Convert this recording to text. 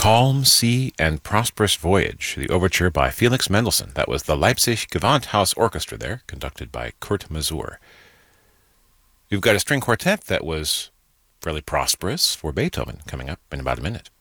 Calm Sea and Prosperous Voyage, the overture by Felix Mendelssohn. That was the Leipzig Gewandhaus Orchestra there, conducted by Kurt Masur. We've got a string quartet that was fairly prosperous for Beethoven coming up in about a minute.